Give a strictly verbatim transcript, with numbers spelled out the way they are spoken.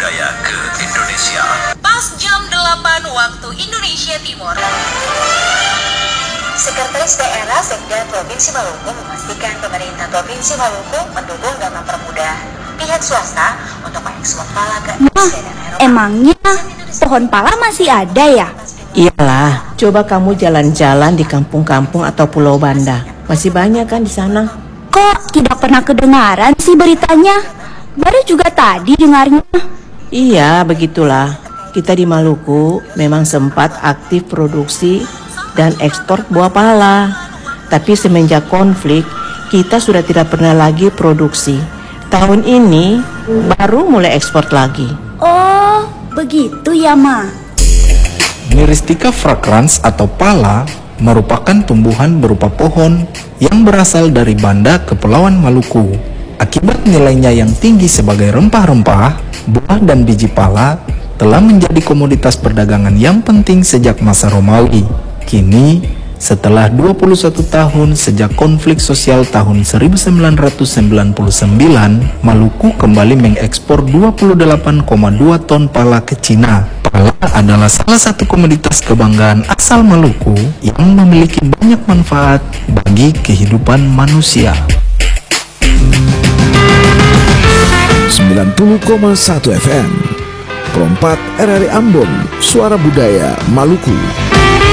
budaya ke Indonesia. Pas jam delapan waktu Indonesia Timur. Sekretaris Daerah Sekda Provinsi Maluku memastikan pemerintah Provinsi Maluku mendukung dan mempermudah pihak swasta untuk mengekspor pala ke Indonesia dan Eropa. Emangnya pohon pala masih ada ya? Iyalah, coba kamu jalan-jalan di kampung-kampung atau Pulau Banda. Masih banyak kan di sana? Kok tidak pernah kedengaran sih beritanya? Baru juga tadi dengarnya. Iya, begitulah. Kita di Maluku memang sempat aktif produksi dan ekspor buah pala. Tapi semenjak konflik, kita sudah tidak pernah lagi produksi. Tahun ini baru mulai ekspor lagi. Oh, begitu ya, Ma. Myristica fragrans atau pala merupakan tumbuhan berupa pohon yang berasal dari Banda Kepulauan Maluku. Akibat nilainya yang tinggi sebagai rempah-rempah, buah dan biji pala telah menjadi komoditas perdagangan yang penting sejak masa Romawi. Kini, setelah dua puluh satu tahun sejak konflik sosial tahun seribu sembilan ratus sembilan puluh sembilan, Maluku kembali mengekspor dua puluh delapan koma dua ton pala ke Cina. Pala adalah salah satu komoditas kebanggaan asal Maluku yang memiliki banyak manfaat bagi kehidupan manusia. sembilan puluh koma satu F M Pro empat R R I Ambon, Suara Budaya Maluku.